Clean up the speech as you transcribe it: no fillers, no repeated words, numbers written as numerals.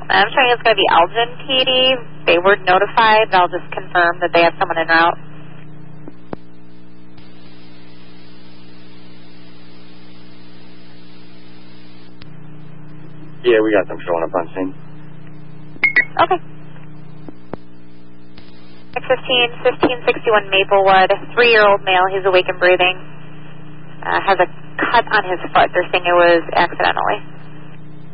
I'm showing it's going to be Elgin PD. They were notified. I'll just confirm that they have someone en route. Yeah, we got them showing up on scene. Okay. 1561 Maplewood, 3-year-old male. He's awake and breathing. Has a cut on his foot. They're saying it was accidentally.